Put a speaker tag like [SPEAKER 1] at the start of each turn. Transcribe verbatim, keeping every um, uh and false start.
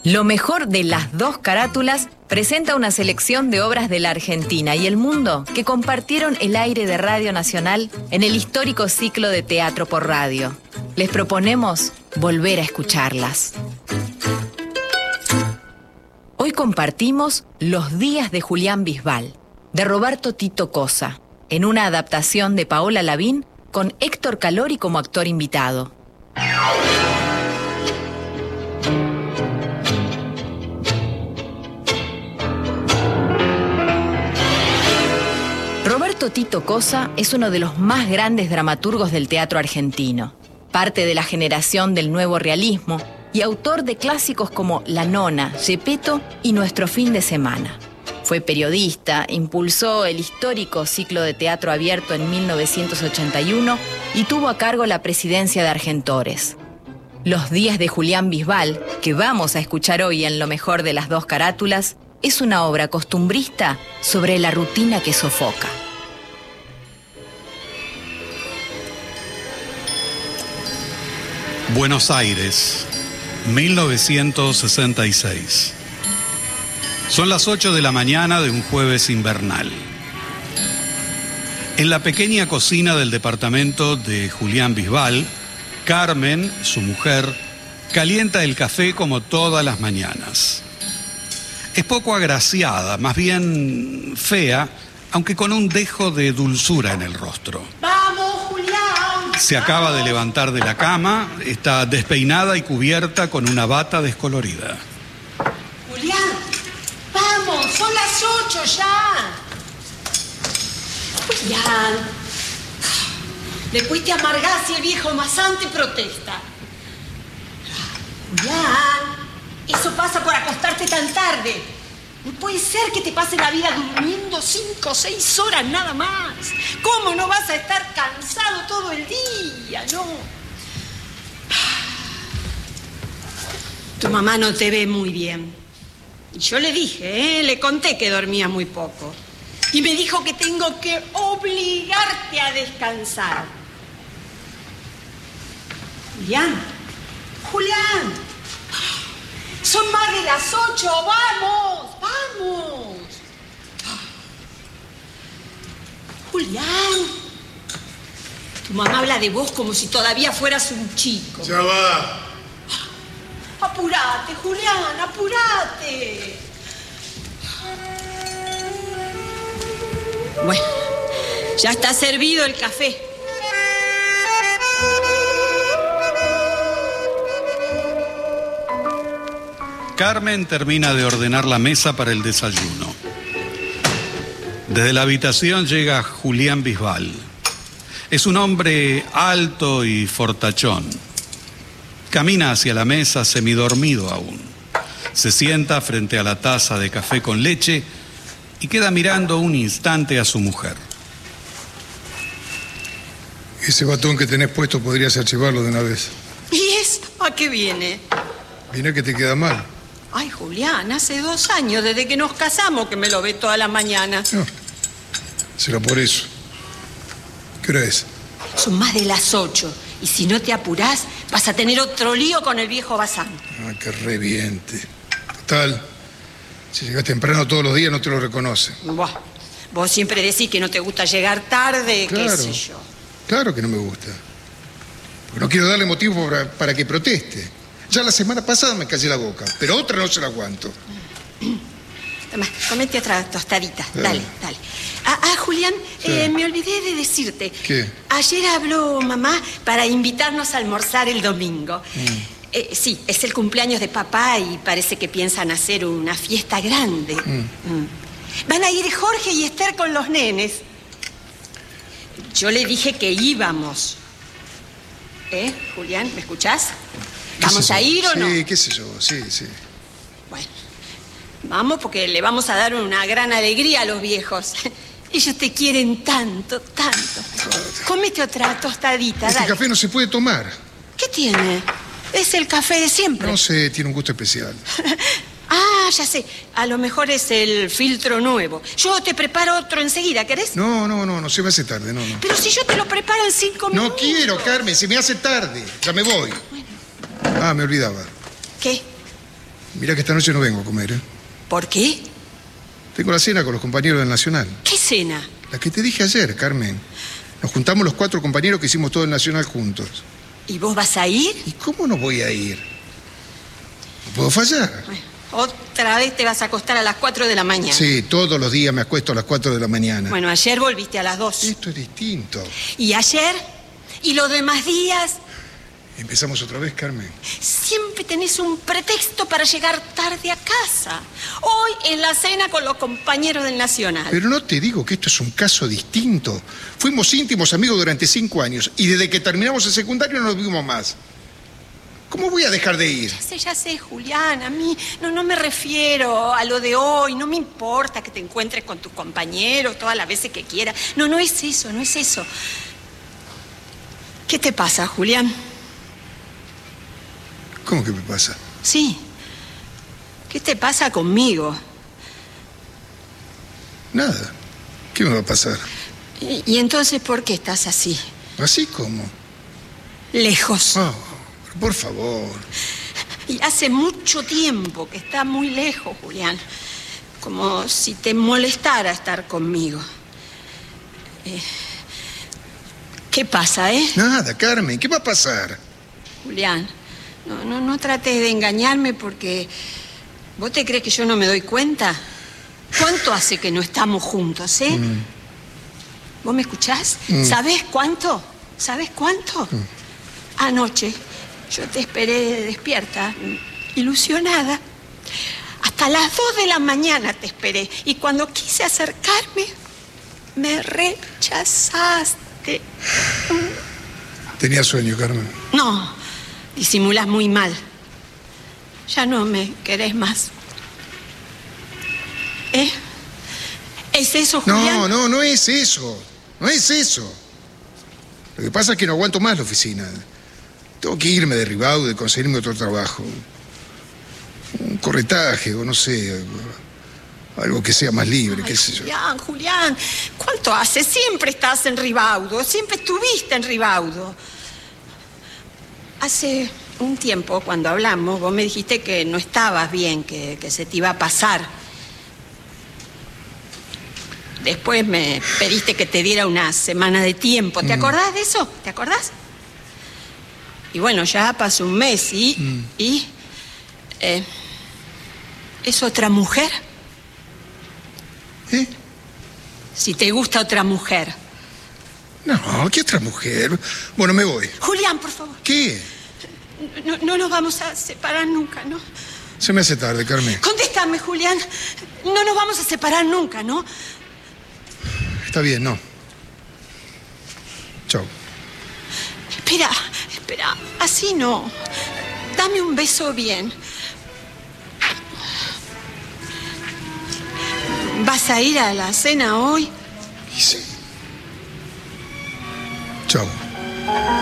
[SPEAKER 1] Lo mejor de las dos carátulas presenta una selección de obras de la Argentina y el mundo que compartieron el aire de Radio Nacional en el histórico ciclo de Teatro por Radio. Les proponemos volver a escucharlas. Hoy compartimos Los días de Julián Bisbal, de Roberto Tito Cosa, en una adaptación de Paola Lavín con Héctor Calori como actor invitado. Roberto Tito Cosa es uno de los más grandes dramaturgos del teatro argentino, parte de la generación del nuevo realismo y autor de clásicos como La Nona, Gepetto y Nuestro fin de semana. Fue periodista, impulsó el histórico ciclo de teatro abierto en mil novecientos ochenta y uno y tuvo a cargo la presidencia de Argentores. Los días de Julián Bisbal, que vamos a escuchar hoy en Lo mejor de las dos carátulas, es una obra costumbrista sobre la rutina que sofoca.
[SPEAKER 2] Buenos Aires, mil novecientos sesenta y seis. Son las ocho de la mañana de un jueves invernal. En la pequeña cocina del departamento de Julián Bisbal, Carmen, su mujer, calienta el café como todas las mañanas. Es poco agraciada, más bien fea, aunque con un dejo de dulzura en el rostro.
[SPEAKER 3] ¡Vamos, Julián!
[SPEAKER 2] Se acaba de levantar de la cama, está despeinada y cubierta con una bata descolorida.
[SPEAKER 3] Julián, vamos, son las ocho ya. Julián, después te amargás y el viejo masante protesta. Julián, eso pasa por acostarte tan tarde. No puede ser que te pase la vida durmiendo cinco o seis horas nada más. ¿Cómo no vas a estar cansado todo el día? No. Tu mamá no te ve muy bien. Y yo le dije, ¿eh? Le conté que dormía muy poco. Y me dijo que tengo que obligarte a descansar. Julián, Julián. Son más de las ocho, vamos, vamos. Julián, tu mamá habla de vos como si todavía fueras un chico.
[SPEAKER 4] Ya va.
[SPEAKER 3] Apurate, Julián, apurate. Bueno, ya está servido el café.
[SPEAKER 2] Carmen termina de ordenar la mesa para el desayuno. Desde la habitación llega Julián Bisbal. Es un hombre alto y fortachón. Camina hacia la mesa semidormido aún. Se sienta frente a la taza de café con leche y queda mirando un instante a su mujer.
[SPEAKER 4] Ese batón que tenés puesto podrías archivarlo de una vez.
[SPEAKER 3] ¿Y eso a qué viene?
[SPEAKER 4] Viene que te queda mal.
[SPEAKER 3] Ay, Julián, hace dos años desde que nos casamos que me lo ve todas las mañanas.
[SPEAKER 4] No, será por eso. ¿Qué hora es?
[SPEAKER 3] Son más de las ocho. Y si no te apurás, vas a tener otro lío con el viejo Bazán.
[SPEAKER 4] Ah, que reviente. Total, si llegas temprano todos los días no te lo reconocen.
[SPEAKER 3] Buah, vos siempre decís que no te gusta llegar tarde,
[SPEAKER 4] Claro,
[SPEAKER 3] qué sé yo.
[SPEAKER 4] claro que no me gusta. Porque no quiero darle motivo para, para que proteste. Ya la semana pasada me callé la boca, pero otra no se la aguanto.
[SPEAKER 3] Toma, comete otra tostadita.
[SPEAKER 4] Dale.
[SPEAKER 3] Dale, dale. Ah, ah Julián,
[SPEAKER 4] Sí.
[SPEAKER 3] eh, me olvidé de decirte.
[SPEAKER 4] ¿Qué?
[SPEAKER 3] Ayer habló mamá para invitarnos a almorzar el domingo.
[SPEAKER 4] Mm.
[SPEAKER 3] Eh, sí, es el cumpleaños de papá y parece que piensan hacer una fiesta grande.
[SPEAKER 4] Mm.
[SPEAKER 3] Mm. Van a ir Jorge y Esther con los nenes. Yo le dije que íbamos. ¿Eh, Julián? ¿Me escuchás?
[SPEAKER 4] ¿Qué
[SPEAKER 3] ¿Vamos
[SPEAKER 4] sé
[SPEAKER 3] a
[SPEAKER 4] yo?
[SPEAKER 3] ir o no?
[SPEAKER 4] Sí, qué sé yo, sí, sí.
[SPEAKER 3] Bueno, vamos porque le vamos a dar una gran alegría a los viejos. Ellos te quieren tanto, tanto. Cómete otra tostadita,
[SPEAKER 4] Este
[SPEAKER 3] dale.
[SPEAKER 4] café no se puede tomar.
[SPEAKER 3] ¿Qué tiene? Es el café de siempre.
[SPEAKER 4] No sé, tiene un gusto especial.
[SPEAKER 3] Ah, ya sé. A lo mejor es el filtro nuevo. Yo te preparo otro enseguida, ¿querés?
[SPEAKER 4] No, no, no, no se me hace tarde, no, no.
[SPEAKER 3] Pero si yo te lo preparo en cinco
[SPEAKER 4] No
[SPEAKER 3] minutos.
[SPEAKER 4] quiero, Carmen, se me hace tarde. Ya me voy.
[SPEAKER 3] Bueno.
[SPEAKER 4] Ah, me olvidaba.
[SPEAKER 3] ¿Qué?
[SPEAKER 4] Mira que esta noche no vengo a comer, ¿eh?
[SPEAKER 3] ¿Por qué?
[SPEAKER 4] Tengo la cena con los compañeros del Nacional.
[SPEAKER 3] ¿Qué cena?
[SPEAKER 4] La que te dije ayer, Carmen. Nos juntamos los cuatro compañeros que hicimos todo el Nacional juntos.
[SPEAKER 3] ¿Y vos vas a ir?
[SPEAKER 4] ¿Y cómo no voy a ir? No puedo fallar.
[SPEAKER 3] Bueno, otra vez te vas a acostar a las cuatro de la mañana.
[SPEAKER 4] Sí, todos los días me acuesto a las cuatro de la mañana.
[SPEAKER 3] Bueno, ayer volviste a las dos.
[SPEAKER 4] Esto es distinto.
[SPEAKER 3] ¿Y ayer? ¿Y los demás días?
[SPEAKER 4] Empezamos otra vez, Carmen.
[SPEAKER 3] Siempre tenés un pretexto para llegar tarde a casa. Hoy en la cena con los compañeros del Nacional.
[SPEAKER 4] Pero no te digo que esto es un caso distinto. Fuimos íntimos amigos durante cinco años y desde que terminamos el secundario no nos vimos más. ¿Cómo voy a dejar de ir?
[SPEAKER 3] Ya sé, ya sé, Julián, a mí no, no me refiero a lo de hoy. No me importa que te encuentres con tus compañeros todas las veces que quieras. No, no es eso, no es eso. ¿Qué te pasa, Julián?
[SPEAKER 4] ¿Cómo que me pasa?
[SPEAKER 3] Sí. ¿Qué te pasa conmigo?
[SPEAKER 4] Nada. ¿Qué me va a pasar?
[SPEAKER 3] ¿Y, y entonces por qué estás así?
[SPEAKER 4] ¿Así como?
[SPEAKER 3] Lejos.
[SPEAKER 4] Oh, por favor.
[SPEAKER 3] Y hace mucho tiempo que está muy lejos, Julián. Como si te molestara estar conmigo. Eh, ¿Qué pasa, eh?
[SPEAKER 4] Nada, Carmen. ¿Qué va a pasar?
[SPEAKER 3] Julián, no, no, no trates de engañarme porque... ¿Vos te crees que yo no me doy cuenta? ¿Cuánto hace que no estamos juntos, eh? Mm. ¿Vos me escuchás? Mm. ¿Sabés cuánto? ¿Sabés cuánto? Mm. Anoche yo te esperé despierta, ilusionada. Hasta las dos de la mañana te esperé. Y cuando quise acercarme, me rechazaste.
[SPEAKER 4] Tenía sueño, Carmen.
[SPEAKER 3] No, disimulas muy mal. Ya no me querés más. ¿Eh? ¿Es eso, Julián?
[SPEAKER 4] No, no, no es eso. No es eso. Lo que pasa es que no aguanto más la oficina. Tengo que irme de Ribaudo, de conseguirme otro trabajo. Un corretaje o no sé, algo, algo que sea más libre,
[SPEAKER 3] Ay,
[SPEAKER 4] qué sé yo.
[SPEAKER 3] Julián, Julián, ¿cuánto hace? Siempre estás en Ribaudo, siempre estuviste en Ribaudo. Hace un tiempo, cuando hablamos, vos me dijiste que no estabas bien, que, que se te iba a pasar. Después me pediste que te diera una semana de tiempo. ¿Te mm. acordás de eso? ¿Te acordás? Y bueno, ya pasó un mes, ¿y? Mm. ¿Y? Eh, ¿Es otra mujer?
[SPEAKER 4] ¿Eh?
[SPEAKER 3] Si te gusta otra mujer.
[SPEAKER 4] No, ¿qué otra mujer? Bueno, me voy.
[SPEAKER 3] Julián, por favor.
[SPEAKER 4] ¿Qué?
[SPEAKER 3] No, no nos vamos a separar nunca, ¿no?
[SPEAKER 4] Se me hace tarde, Carmen.
[SPEAKER 3] Contéstame, Julián. No nos vamos a separar nunca, ¿no?
[SPEAKER 4] Está bien, no. Chao.
[SPEAKER 3] Espera, espera. Así no. Dame un beso bien. ¿Vas a ir a la cena hoy?
[SPEAKER 4] Y sí. Chao.